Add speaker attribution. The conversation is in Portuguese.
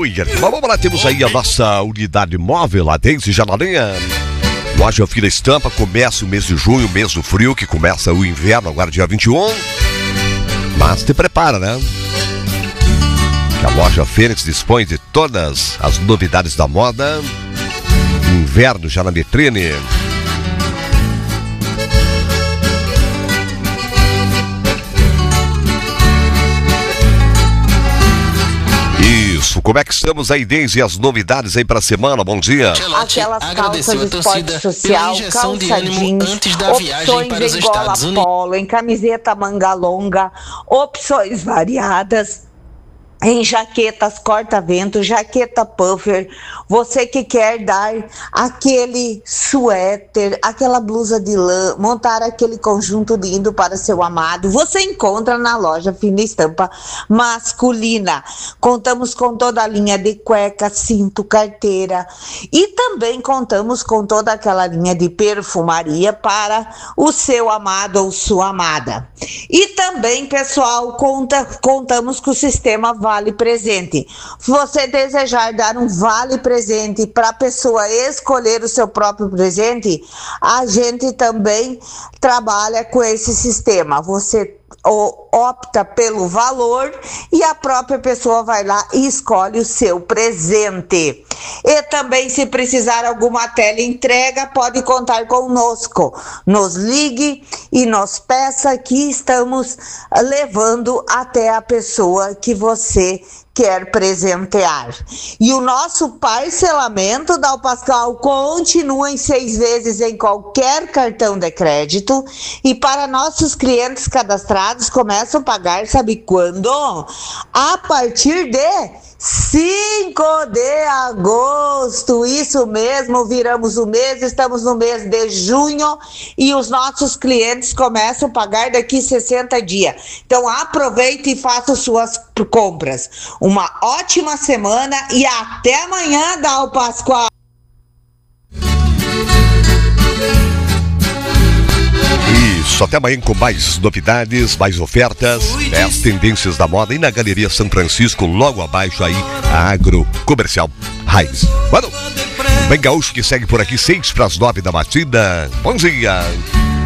Speaker 1: Aleluia. Vamos lá, temos aí a nossa unidade móvel, a Deise Janalinha. Loja Fina Estampa, começa o mês de junho, mês do frio, que começa o inverno, agora dia 21. Mas te prepara, né? Que a loja Fênix dispõe de todas as novidades da moda. Inverno já na vitrine. Isso, como é que estamos aí, Deise, e as novidades aí pra semana? Bom dia.
Speaker 2: Aquelas calças de esporte social, calça jeans,
Speaker 3: antes da viagem para os Estados Unidos.
Speaker 2: Polo, em camiseta manga longa, opções variadas. Em jaquetas corta-vento, jaqueta puffer, você que quer dar aquele suéter, aquela blusa de lã, montar aquele conjunto lindo para seu amado, você encontra na loja Fina Estampa masculina. Contamos com toda a linha de cueca, cinto, carteira e também contamos com toda aquela linha de perfumaria para o seu amado ou sua amada. E também, pessoal, contamos com o sistema Vale Presente. Se você desejar dar um vale presente para a pessoa escolher o seu próprio presente, a gente também trabalha com esse sistema. Você opta pelo valor e a própria pessoa vai lá e escolhe o seu presente. E também, se precisar alguma teleentrega, pode contar conosco. Nos ligue e nos peça que estamos levando até a pessoa que você quer presentear. E o nosso parcelamento da Pascal continua em 6 vezes em qualquer cartão de crédito, e para nossos clientes cadastrados começam a pagar, sabe quando? A partir de 5 de agosto, isso mesmo, viramos o mês, estamos no mês de junho e os nossos clientes começam a pagar daqui 60 dias. Então aproveite e faça suas compras. Uma ótima semana e até amanhã, Dal Pascoal.
Speaker 1: Isso, até amanhã com mais novidades, mais ofertas, as tendências da moda e na Galeria São Francisco, logo abaixo aí, a Agro Comercial Raiz. Mano, bem gaúcho que segue por aqui, 6 para as 9 da batida. Bom dia.